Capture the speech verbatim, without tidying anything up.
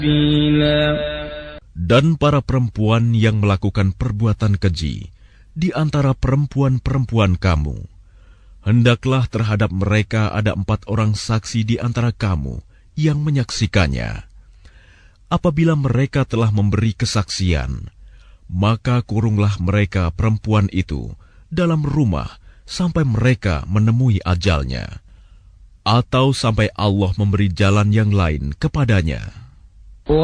Dan para perempuan yang melakukan perbuatan keji di antara perempuan-perempuan kamu, hendaklah terhadap mereka ada empat orang saksi di antara kamu yang menyaksikannya. Apabila mereka telah memberi kesaksian, maka kurunglah mereka perempuan itu dalam rumah sampai mereka menemui ajalnya, atau sampai Allah memberi jalan yang lain kepadanya.